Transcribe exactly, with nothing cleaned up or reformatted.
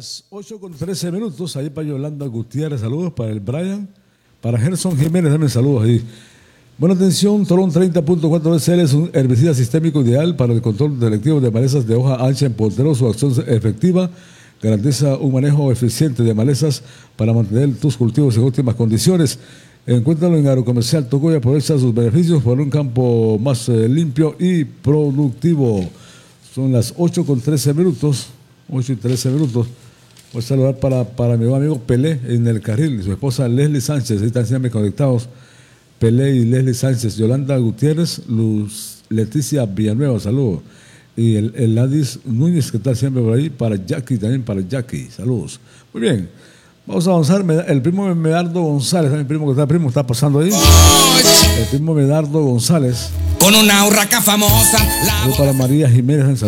Las ocho con trece minutos, ahí para Yolanda Gutiérrez, saludos para el Brian, para Gerson Jiménez, también saludos ahí. Buena atención, Torón treinta punto cuatro B C L es un herbicida sistémico ideal para el control selectivo de malezas de hoja ancha en Pontero. Su acción efectiva garantiza un manejo eficiente de malezas para mantener tus cultivos en óptimas condiciones. Encuéntralo en Agrocomercial Tocoya, aprovecha sus beneficios por un campo más eh, limpio y productivo. Son las ocho con trece minutos, ocho y trece minutos. Voy a saludar para, para mi amigo Pelé en el carril, y su esposa Leslie Sánchez, ahí están siempre conectados. Pelé y Leslie Sánchez, Yolanda Gutiérrez, Luz Leticia Villanueva, saludos. Y el, el Ladis Núñez, que está siempre por ahí, para Jackie, también para Jackie, saludos. Muy bien, vamos a avanzar. El primo Medardo González, mi primo que está, primo está pasando ahí. El primo Medardo González. Con una urraca famosa. Para María Jiménez.